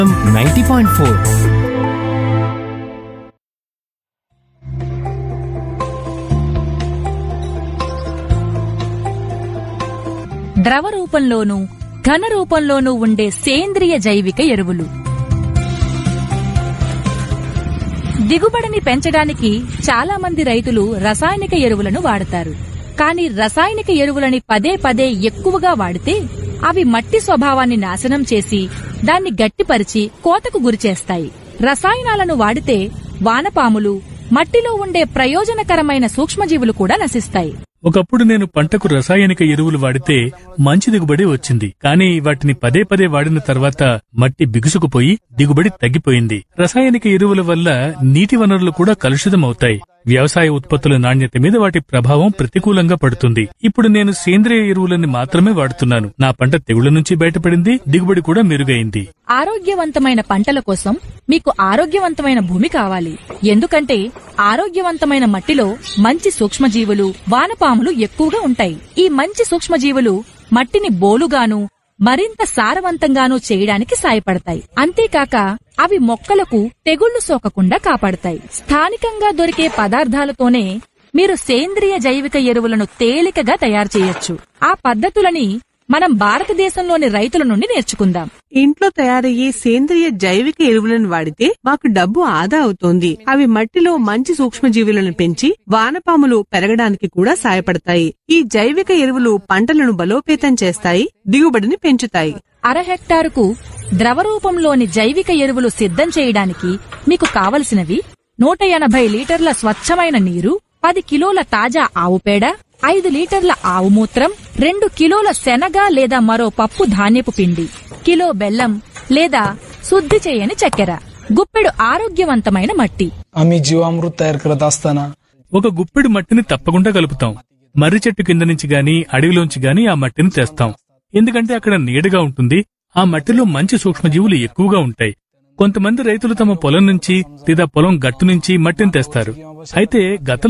90.4. ద్రవ రూపంలోనూ ఘన రూపంలోనూ ఉండే సేంద్రియ జైవిక ఎరువులు. దిగుబడిని పెంచడానికి చాలా మంది రైతులు రసాయనిక ఎరువులను వాడతారు. కానీ రసాయనిక ఎరువులని పదే పదే ఎక్కువగా వాడితే అవి మట్టి స్వభావాన్ని నాశనం చేసి దాన్ని గట్టిపరిచి కోతకు గురిచేస్తాయి. రసాయనాలను వాడితే వానపాములు, మట్టిలో ఉండే ప్రయోజనకరమైన సూక్ష్మజీవులు కూడా నశిస్తాయి. ఒకప్పుడు నేను పంటకు రసాయనిక ఎరువులు వాడితే మంచి దిగుబడి వచ్చింది. కానీ వాటిని పదే పదే వాడిన తర్వాత మట్టి బిగుసుకుపోయి దిగుబడి తగ్గిపోయింది. రసాయనిక ఎరువుల వల్ల నీటి వనరులు కూడా కలుషితమవుతాయి. వ్యవసాయ ఉత్పత్తుల నాణ్యత మీద వాటి ప్రభావం ప్రతికూలంగా పడుతుంది. ఇప్పుడు నేను సేంద్రియ ఎరువులని మాత్రమే వాడుతున్నాను. నా పంట తెగుళ్ల నుంచి బయటపడింది, దిగుబడి కూడా మెరుగైంది. ఆరోగ్యవంతమైన పంటల కోసం మీకు ఆరోగ్యవంతమైన భూమి కావాలి. ఎందుకంటే ఆరోగ్యవంతమైన మట్టిలో మంచి సూక్ష్మజీవులు, వానపాములు ఎక్కువగా ఉంటాయి. ఈ మంచి సూక్ష్మజీవులు మట్టిని బోలుగాను మరింత సారవంతంగానూ చేయడానికి సాయపడతాయి. అంతేకాక అవి మొక్కలకు తెగుళ్లు సోకకుండా కాపాడతాయి. స్థానికంగా దొరికే పదార్థాలతోనే మీరు సేంద్రియ జైవిక ఎరువులను తేలికగా తయారు చేయొచ్చు. ఆ పద్ధతులని మనం భారతదేశంలోని రైతుల నుండి నేర్చుకుందాం. ఇంట్లో తయారయ్యే సేంద్రియ జైవిక ఎరువులను వాడితే మాకు డబ్బు ఆదా అవుతోంది. అవి మట్టిలో మంచి సూక్ష్మజీవులను పెంచి వానపాములు పెరగడానికి కూడా సాయపడతాయి. ఈ జైవిక ఎరువులు పంటలను బలోపేతం చేస్తాయి, దిగుబడిని పెంచుతాయి. అర హెక్టారుకు ద్రవరూపంలోని జైవిక ఎరువులు సిద్ధం చేయడానికి మీకు కావలసినవి 180 లీటర్ల స్వచ్ఛమైన నీరు, 10 కిలోల తాజా ఆవు పేడ, 5 లీటర్ల ఆవు మూత్రం, 2 కిలోల శనగ లేదా మరో పప్పు ధాన్యపు పిండి, కిలో బెల్లం లేదా శుద్ధి చేయని చక్కెర, గుప్పెడు ఆరోగ్యవంతమైన మట్టి. आम्ही जीवामृत तयार करत असताना ఒక గుప్పెడు మట్టిని తప్పకుండా కలుపుతాం. మర్రి చెట్టు కింద నుంచి గాని అడవిలోంచి గాని ఆ మట్టిని తెస్తాం. ఎందుకంటే అక్కడ నీడగా ఉంటుంది. ఆ మట్టిలో మంచి సూక్ష్మజీవులు ఎక్కువగా ఉంటాయి. కొంతమంది రైతులు తమ పొలం నుంచి లేదా పొలం గట్టు నుంచి మట్టిని తెస్తారు. అయితే గత